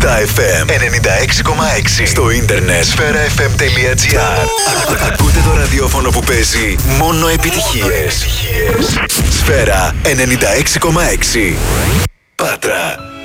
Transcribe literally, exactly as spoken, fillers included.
Star εφ εμ ενενήντα έξι κόμμα έξι. Στο ίντερνετ σφαίρα εφ εμ τελεία τζι άρ. Ακούτε το ραδιόφωνο που παίζει μόνο επιτυχίες. Σφαίρα ενενήντα έξι κόμμα έξι. Πάτρα.